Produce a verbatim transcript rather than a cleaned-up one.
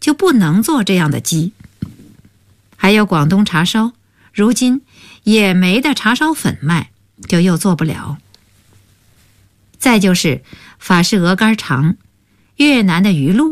就不能做这样的鸡。还有广东茶烧，如今也没的茶烧粉卖，就又做不了。再就是法式鹅肝肠、越南的鱼露，